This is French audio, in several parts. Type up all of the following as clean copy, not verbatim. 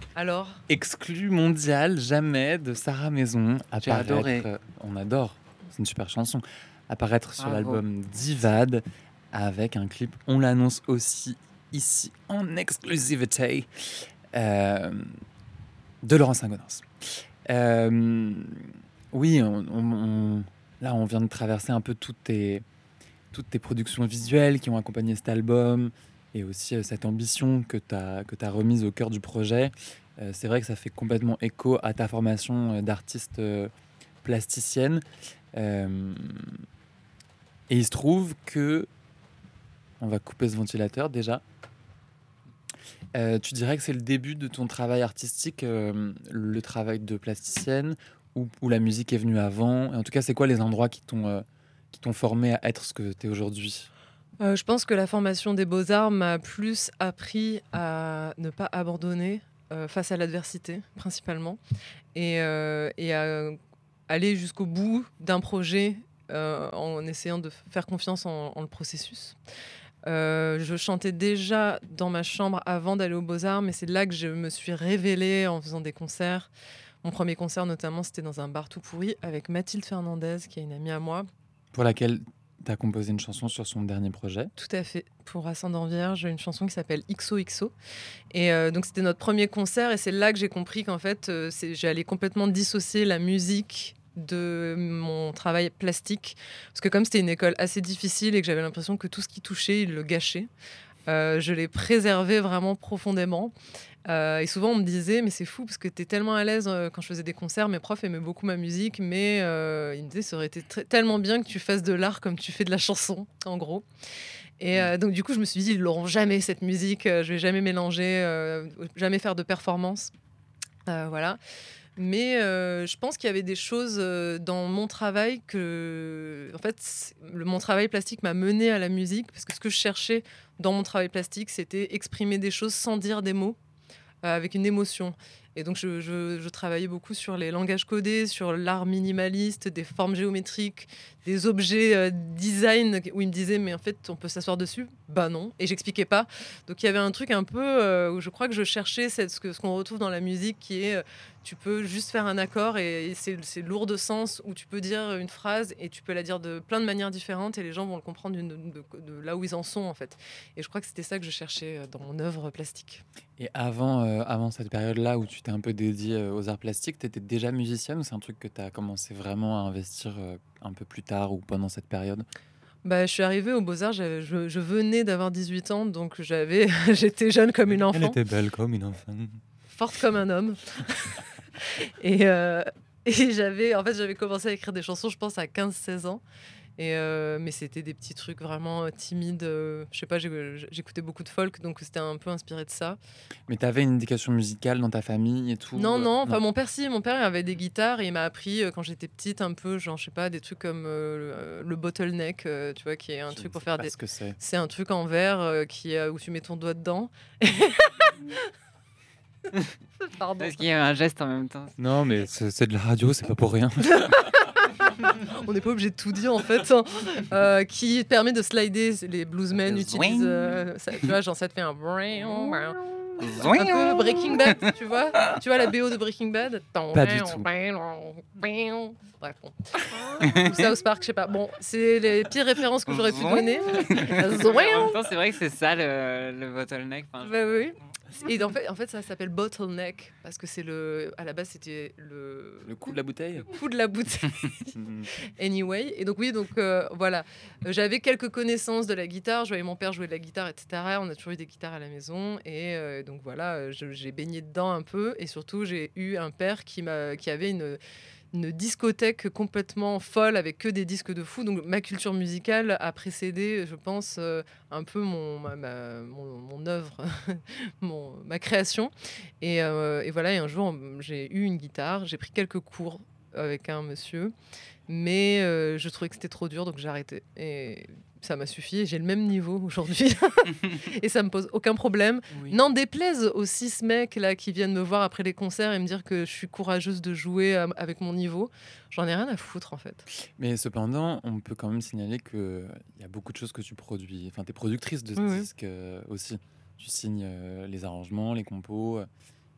Alors, Exclu mondial, jamais de Sarah Maison. J'ai adoré. On adore, c'est une super chanson. Apparaître sur Bravo. l'album Divad avec un clip, on l'annonce aussi ici en exclusivité, euh, de Laurent Saint-Gaudens. Oui, là on vient de traverser un peu toutes tes productions visuelles qui ont accompagné cet album et aussi cette ambition que tu as remise au cœur du projet. C'est vrai que ça fait complètement écho à ta formation d'artiste plasticienne. Euh, et il se trouve que, on va couper ce ventilateur déjà, tu dirais que c'est le début de ton travail artistique, le travail de plasticienne, ou la musique est venue avant? Et en tout cas, c'est quoi les endroits qui t'ont formé à être ce que tu es aujourd'hui? je pense que la formation des beaux-arts m'a plus appris à ne pas abandonner face à l'adversité, principalement, et à aller jusqu'au bout d'un projet en essayant de faire confiance en le processus. Je chantais déjà dans ma chambre avant d'aller aux Beaux-Arts, mais c'est là que je me suis révélée en faisant des concerts. Mon premier concert, notamment, c'était dans un bar tout pourri avec Mathilde Fernandez, qui est une amie à moi. Pour laquelle tu as composé une chanson sur son dernier projet. Tout à fait. Pour Ascendant Vierge, une chanson qui s'appelle XOXO. Et donc, c'était notre premier concert. Et c'est là que j'ai compris qu'en fait, j'allais complètement dissocier la musique de mon travail plastique. Parce que comme c'était une école assez difficile et que j'avais l'impression que tout ce qui touchait, il le gâchait, je l'ai préservé vraiment profondément. Et souvent, on me disait, mais c'est fou parce que tu es tellement à l'aise quand je faisais des concerts. Mes profs aimaient beaucoup ma musique, mais ils me disaient, ça aurait été tellement bien que tu fasses de l'art comme tu fais de la chanson, en gros. Et donc, du coup, je me suis dit, ils l'auront jamais, cette musique. Je vais jamais mélanger, jamais faire de performance. Voilà. Mais je pense qu'il y avait des choses dans mon travail que, en fait, mon travail plastique m'a mené à la musique, parce que ce que je cherchais dans mon travail plastique, c'était exprimer des choses sans dire des mots, avec une émotion. Et donc, je travaillais beaucoup sur les langages codés, sur l'art minimaliste, des formes géométriques, des objets design, où ils me disaient, mais en fait, on peut s'asseoir dessus? Bah non. Et j'expliquais pas. Donc, il y avait un truc un peu où je crois que je cherchais ce qu'on retrouve dans la musique, qui est, tu peux juste faire un accord et c'est lourd de sens, où tu peux dire une phrase et tu peux la dire de plein de manières différentes et les gens vont le comprendre de là où ils en sont, en fait. Et je crois que c'était ça que je cherchais dans mon œuvre plastique. Et avant cette période-là où tu t'es un peu dédiée aux arts plastiques, tu étais déjà musicienne, ou c'est un truc que tu as commencé vraiment à investir un peu plus tard ou pendant cette période? Bah, je suis arrivée aux Beaux-Arts, je venais d'avoir 18 ans, donc j'étais jeune comme une enfant, Elle était belle comme une enfant. forte comme un homme. Et, euh, et j'avais commencé à écrire des chansons, je pense, à 15-16 ans. Mais c'était des petits trucs vraiment timides. Je sais pas, j'écoutais beaucoup de folk, donc c'était un peu inspiré de ça. Mais tu avais une éducation musicale dans ta famille et tout? Non. Enfin, mon père, si. Mon père avait des guitares et il m'a appris quand j'étais petite un peu, genre, je sais pas, des trucs comme le bottleneck, tu vois, qui est un Je truc ne pour sais faire pas des. ce que c'est. C'est un truc en verre où tu mets ton doigt dedans. Pardon. Est-ce qu'il y a un geste en même temps? Non, mais c'est de la radio, c'est pas pour rien. On n'est pas obligé de tout dire en fait, hein. Qui permet de slider. Les bluesmen Le utilisent zwing. ça, tu vois, genre ça te fait un peu Breaking Bad, tu vois la BO de Breaking Bad. Pas du tout. Bref, bon. Ou South Park, je sais pas. Bon, c'est les pires références que j'aurais pu donner. En même temps, c'est vrai que c'est ça le bottleneck. Enfin, Bah oui. Et en fait, ça s'appelle bottleneck parce que à la base, c'était Le coup de la bouteille. le coup de la bouteille. Anyway. Et donc, oui, voilà. J'avais quelques connaissances de la guitare. Je voyais mon père jouer de la guitare, etc. On a toujours eu des guitares à la maison. Et donc, voilà, j'ai baigné dedans un peu. Et surtout, j'ai eu un père qui avait une discothèque complètement folle avec que des disques de fou. Donc, ma culture musicale a précédé, je pense, un peu mon œuvre, ma création. Et voilà, et un jour, j'ai eu une guitare. J'ai pris quelques cours avec un monsieur. Mais je trouvais que c'était trop dur, donc j'ai arrêté. Et ça m'a suffi. Et j'ai le même niveau aujourd'hui. Et ça me pose aucun problème. Oui. N'en déplaise aux 6 mecs là, qui viennent me voir après les concerts et me dire que je suis courageuse de jouer avec mon niveau. J'en ai rien à foutre, en fait. Mais cependant, on peut quand même signaler qu'il y a beaucoup de choses que tu produis. Enfin, tu es productrice de ce Oui. disque aussi. Tu signes les arrangements, les compos.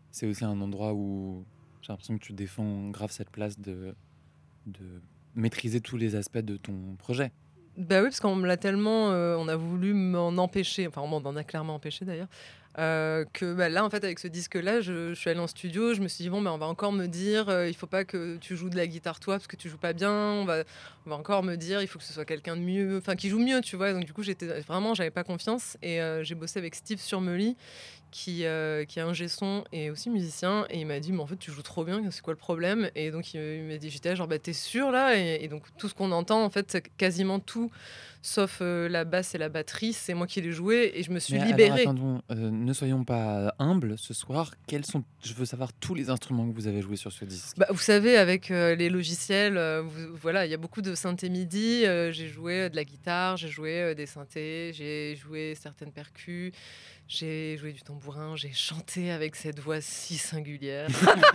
c'est aussi un endroit où j'ai l'impression que tu défends grave cette place de maîtriser tous les aspects de ton projet. Bah oui, parce qu'on me l'a tellement, on a voulu m'en empêcher, enfin on m'en a clairement empêché d'ailleurs, que bah, là en fait avec ce disque-là, je suis allée en studio, je me suis dit bon bah on va encore me dire, il faut pas que tu joues de la guitare toi parce que tu joues pas bien, on va encore me dire il faut que ce soit quelqu'un de mieux, enfin qui joue mieux, tu vois. Donc du coup j'avais pas confiance et j'ai bossé avec Steve Surmely qui est ingé son et aussi musicien et il m'a dit mais en fait tu joues trop bien, c'est quoi le problème? Et donc il m'a dit, j'étais là, genre bah t'es sûr là? Et donc tout ce qu'on entend en fait, c'est quasiment tout sauf la basse et la batterie, c'est moi qui l'ai joué et je me suis Mais alors libérée. attendons, ne soyons pas humbles ce soir. Je veux savoir tous les instruments que vous avez joués sur ce disque. Bah, vous savez, avec les logiciels, voilà, il y a beaucoup de synthés MIDI. J'ai joué de la guitare, j'ai joué des synthés, j'ai joué certaines percus, j'ai joué du tambourin, j'ai chanté avec cette voix si singulière.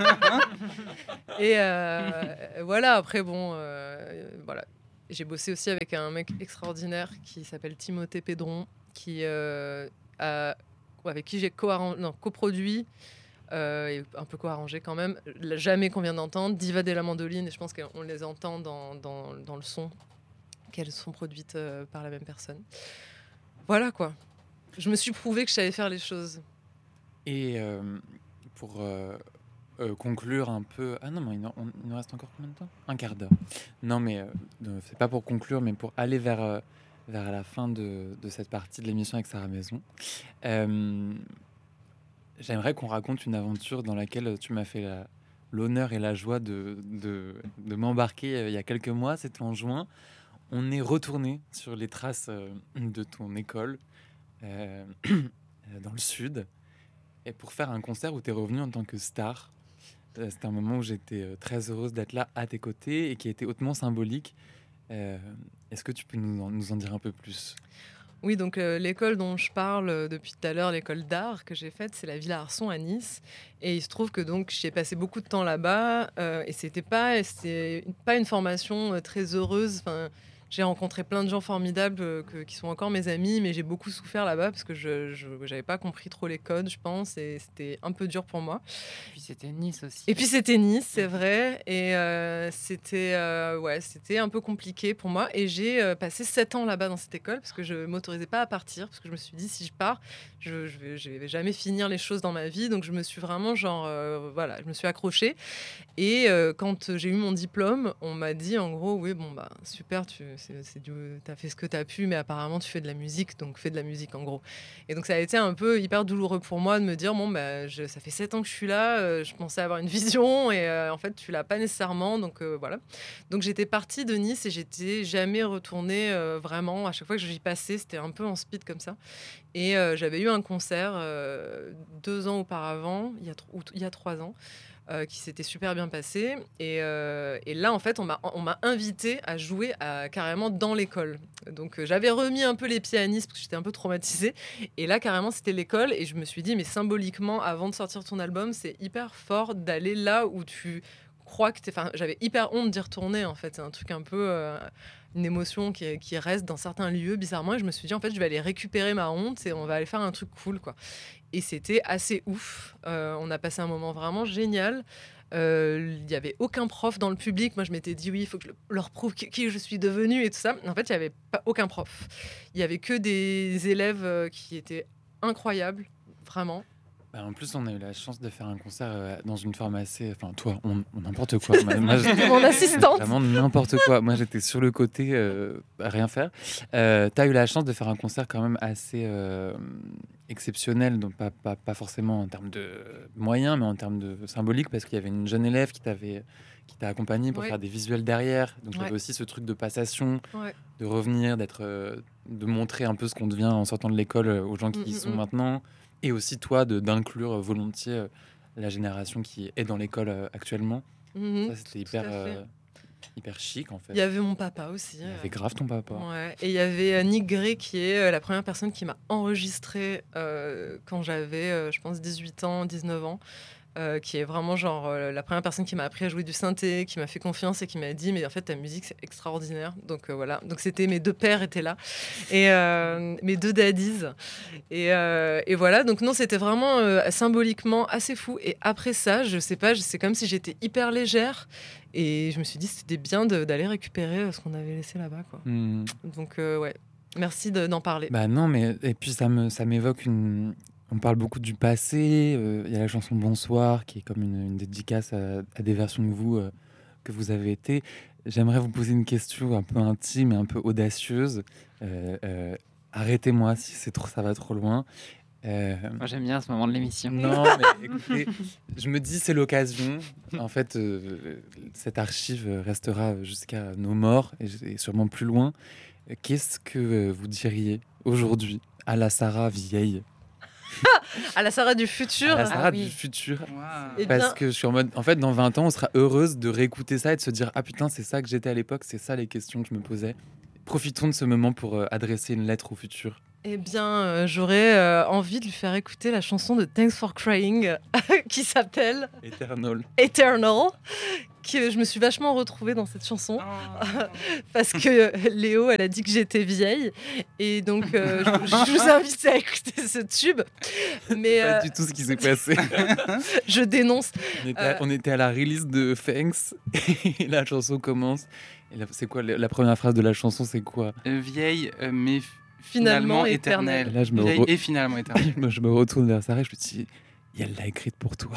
Et voilà, après, bon, voilà. J'ai bossé aussi avec un mec extraordinaire qui s'appelle Timothée Pédron, avec qui j'ai coproduit et un peu co-arrangé quand même. Jamais qu'on vient d'entendre, Diva de la mandoline, et je pense qu'on les entend dans le son, qu'elles sont produites par la même personne. Voilà quoi. Je me suis prouvé que je savais faire les choses. Et pour conclure un peu... Ah non, mais il nous reste encore combien de temps? Un quart d'heure. Non, mais c'est pas pour conclure, mais pour aller vers la fin de cette partie de l'émission avec Sarah Maison. J'aimerais qu'on raconte une aventure dans laquelle tu m'as fait l'honneur et la joie de m'embarquer il y a quelques mois. C'était en juin. On est retourné sur les traces de ton école dans le sud et pour faire un concert où tu es revenu en tant que star. C'était un moment où j'étais très heureuse d'être là à tes côtés et qui était hautement symbolique. Est-ce que tu peux nous en dire un peu plus? Oui, donc l'école dont je parle depuis tout à l'heure, l'école d'art que j'ai faite, c'est la Villa Arson à Nice. Et il se trouve que donc j'ai passé beaucoup de temps là-bas et c'était pas une formation très heureuse. Enfin, j'ai rencontré plein de gens formidables qui sont encore mes amis, mais j'ai beaucoup souffert là-bas parce que je n'avais pas compris trop les codes, je pense, et c'était un peu dur pour moi. Et puis c'était Nice aussi. Et puis c'était Nice, c'est vrai, et c'était un peu compliqué pour moi. Et j'ai passé 7 ans là-bas dans cette école parce que je m'autorisais pas à partir parce que je me suis dit si je pars, je vais jamais finir les choses dans ma vie. Donc je me suis vraiment voilà, je me suis accrochée. Et quand j'ai eu mon diplôme, on m'a dit en gros oui bon bah super, t'as fait ce que t'as pu, mais apparemment tu fais de la musique, donc fais de la musique en gros. Et donc ça a été un peu hyper douloureux pour moi de me dire bon bah ça fait 7 ans que je suis là, je pensais avoir une vision et en fait tu l'as pas nécessairement, donc voilà. Donc j'étais partie de Nice et j'étais jamais retournée vraiment. À chaque fois que j'y passais, c'était un peu en speed comme ça. Et j'avais eu un concert 2 ans auparavant, il y a 3 ans. Qui s'était super bien passé. Et là, en fait, on m'a invité à jouer carrément dans l'école. Donc, j'avais remis un peu les pieds à Nice parce que j'étais un peu traumatisée. Et là, carrément, c'était l'école. Et je me suis dit, mais symboliquement, avant de sortir ton album, c'est hyper fort d'aller là où tu crois que t'es... Enfin, j'avais hyper honte d'y retourner, en fait. C'est un truc un peu... une émotion qui reste dans certains lieux, bizarrement. Et je me suis dit, en fait, je vais aller récupérer ma honte et on va aller faire un truc cool, quoi. Et c'était assez ouf. On a passé un moment vraiment génial. Il n'y avait aucun prof dans le public. Moi, je m'étais dit, oui, il faut que je leur prouve qui je suis devenue et tout ça. En fait, il n'y avait pas aucun prof. Il n'y avait que des élèves qui étaient incroyables, vraiment. En plus, on a eu la chance de faire un concert dans une forme assez... Enfin, toi, n'importe quoi. Moi, C'était mon assistante. Vraiment n'importe quoi. Moi, j'étais sur le côté à rien faire. T'as eu la chance de faire un concert quand même assez exceptionnel, donc pas forcément en termes de moyens, mais en termes de symbolique, parce qu'il y avait une jeune élève qui t'a accompagné pour faire des visuels derrière. Donc, il y avait aussi ce truc de passation, de revenir, de montrer un peu ce qu'on devient en sortant de l'école aux gens qui y sont maintenant. Et aussi, toi, d'inclure volontiers la génération qui est dans l'école actuellement. Ça, c'était hyper chic, en fait. Il y avait mon papa aussi. Il y avait grave ton papa. Ouais. Et il y avait Nick Gray, qui est la première personne qui m'a enregistrée quand j'avais, je pense, 18 ans, 19 ans. qui est vraiment genre la première personne qui m'a appris à jouer du synthé, qui m'a fait confiance et qui m'a dit mais en fait ta musique c'est extraordinaire. Donc voilà, donc c'était mes 2 pères étaient là et mes 2 daddies et voilà. Donc non, c'était vraiment symboliquement assez fou. Et après ça, je sais pas, c'est comme si j'étais hyper légère et je me suis dit c'était bien d'aller récupérer ce qu'on avait laissé là-bas quoi. Donc ouais. Merci d'en parler. Bah non, mais et puis ça m'évoque une. On parle beaucoup du passé. Il y a la chanson Bonsoir qui est comme une dédicace à des versions de vous que vous avez été. J'aimerais vous poser une question un peu intime et un peu audacieuse. Arrêtez-moi si ça va trop loin. Moi, j'aime bien ce moment de l'émission. Non, mais écoutez, je me dis c'est l'occasion. En fait, cette archive restera jusqu'à nos morts et sûrement plus loin. Qu'est-ce que vous diriez aujourd'hui à la Sarah vieille? À la Sarah du futur. À la Sarah oui. du futur. Wow. Eh Parce bien- que je suis en mode, en fait, dans 20 ans, on sera heureuse de réécouter ça et de se dire, ah putain, c'est ça que j'étais à l'époque, c'est ça les questions que je me posais. Profitons de ce moment pour adresser une lettre au futur. Eh bien, j'aurais envie de lui faire écouter la chanson de Thanks for Crying qui s'appelle Eternal. Eternal. Je me suis vachement retrouvée dans cette chanson parce que Léo, elle a dit que j'étais vieille et donc je vous invite à écouter ce tube. Mais Pas du tout ce qui s'est passé. je dénonce. On était à la release de Thanks et la chanson commence. Et c'est quoi la première phrase de la chanson? C'est quoi? Vieille, mais Finalement finalement éternelle. éternelle. Là, je me Vieille re- et finalement éternelle. Je me retourne vers Sarah et je me dis, elle l'a écrite pour toi.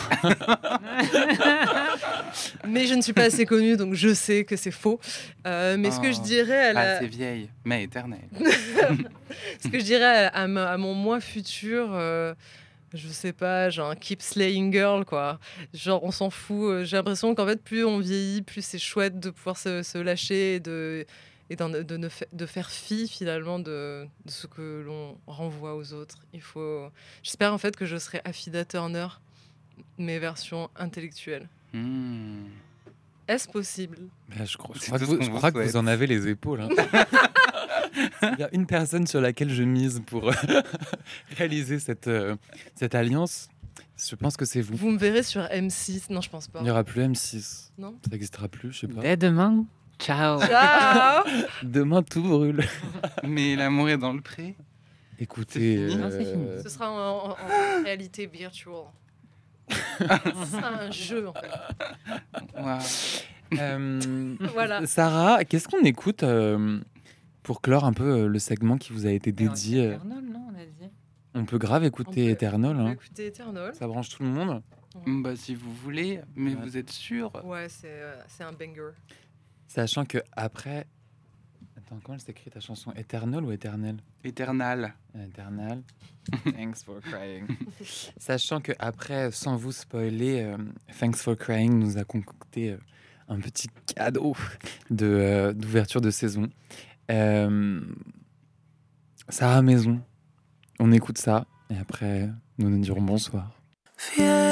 Mais je ne suis pas assez connue, donc je sais que c'est faux. Mais ce que je dirais à Pas la... assez vieille, mais éternelle. Ce que je dirais à mon moi futur, je sais pas, genre keep slaying girl, quoi. Genre, on s'en fout. J'ai l'impression qu'en fait, plus on vieillit, plus c'est chouette de pouvoir se lâcher de faire fi, finalement, de ce que l'on renvoie aux autres. J'espère, en fait, que je serai Affida Turner, mes versions intellectuelles. Est-ce possible? Bah, je crois, C'est que, tout vous, ce qu'on je vous crois que souhaite. vous en avez les épaules. Hein. Il y a une personne sur laquelle je mise pour réaliser cette alliance. Je pense que c'est vous. Vous me verrez sur M6. Non, je pense pas. Il n'y aura plus M6. Non. Ça n'existera plus, je sais pas. Dès demain, ciao. Ciao. Demain, tout brûle. Mais l'amour est dans le pré. Écoutez, C'est fini. Non, c'est fini. Ce sera en réalité virtuelle. C'est un jeu, en fait. Wow. Voilà. Sarah, qu'est-ce qu'on écoute pour clore un peu le segment qui vous a été dédié Eternal, non, on a dit. On peut grave écouter Eternal. On peut Hein. écouter Eternal. Ça branche tout le monde. Bah, si vous voulez, mais Ouais. vous êtes sûr? Ouais, c'est un banger. Sachant que après. Attends, comment elle s'écrit ta chanson? Eternal ou Éternel? Éternal. Eternal. Thanks for crying. Sachant que après, sans vous spoiler, Thanks for crying nous a concocté un petit cadeau d'ouverture de saison. Sarah Maison. On écoute ça et après, nous nous dirons bonsoir.